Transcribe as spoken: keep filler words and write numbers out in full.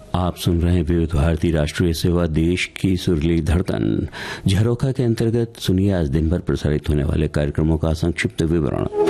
आप सुन रहे हैं विविध भारती राष्ट्रीय सेवा, देश की सुरीली धड़कन। झरोखा के अंतर्गत सुनिए आज दिन भर प्रसारित होने वाले कार्यक्रमों का संक्षिप्त विवरण।